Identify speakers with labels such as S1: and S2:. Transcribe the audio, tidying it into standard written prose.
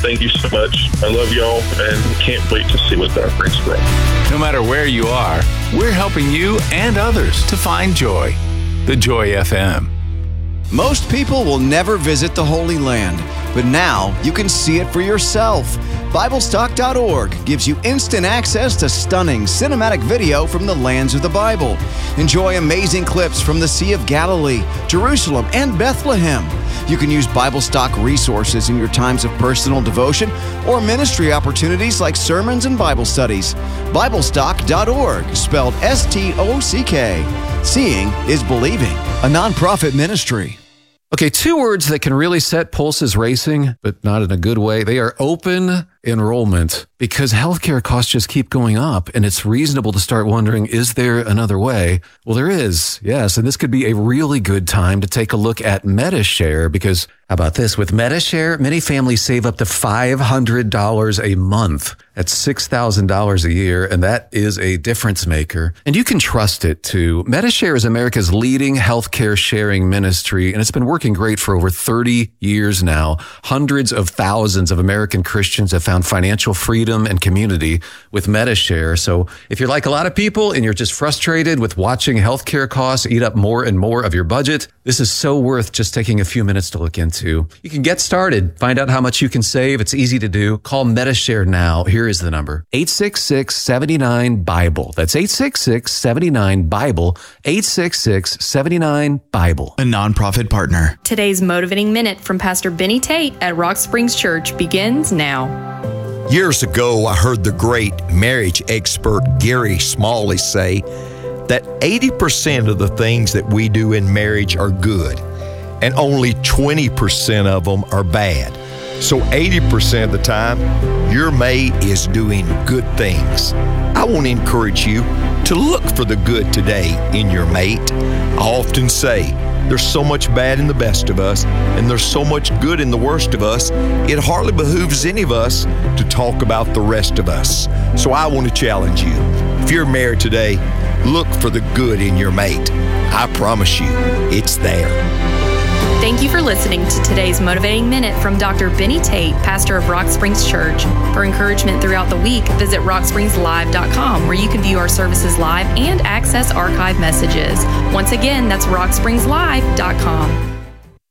S1: Thank you so much. I love y'all and can't wait to see what that brings for us.
S2: No matter where you are, we're helping you and others to find joy. The Joy FM.
S3: Most people will never visit the Holy Land, but now you can see it for yourself. BibleStock.org gives you instant access to stunning cinematic video from the lands of the Bible. Enjoy amazing clips from the Sea of Galilee, Jerusalem, and Bethlehem. You can use BibleStock resources in your times of personal devotion or ministry opportunities like sermons and Bible studies. BibleStock.org, spelled S-T-O-C-K. Seeing is believing, a nonprofit ministry.
S4: Okay, 2 words that can really set pulses racing, but not in a good way. They are open enrollment, because healthcare costs just keep going up, and it's reasonable to start wondering, is there another way? Well, there is, yes, and this could be a really good time to take a look at Medi-Share, because how about this? With Medi-Share, many families save up to $500 a month. That's $6,000 a year, and that is a difference maker. And you can trust it, too. Medi-Share is America's leading healthcare sharing ministry, and it's been working great for over 30 years now. Hundreds of thousands of American Christians have found financial freedom and community with Medi-Share. So if you're like a lot of people and you're just frustrated with watching healthcare costs eat up more and more of your budget, this is so worth just taking a few minutes to look into. You can get started. Find out how much you can save. It's easy to do. Call Medi-Share now. Here is the number: 866-79-BIBLE. That's 866-79-BIBLE. 866-79-BIBLE.
S3: A nonprofit partner.
S5: Today's Motivating Minute from Pastor Benny Tate at Rock Springs Church begins now.
S6: Years ago, I heard the great marriage expert Gary Smalley say that 80% of the things that we do in marriage are good, and only 20% of them are bad. So 80% of the time, your mate is doing good things. I want to encourage you to look for the good today in your mate. I often say, there's so much bad in the best of us, and there's so much good in the worst of us, it hardly behooves any of us to talk about the rest of us. So I want to challenge you. If you're married today, look for the good in your mate. I promise you, it's there.
S5: Thank you for listening to today's Motivating Minute from Dr. Benny Tate, pastor of Rock Springs Church. For encouragement throughout the week, visit rockspringslive.com, where you can view our services live and access archive messages. Once again, that's rockspringslive.com.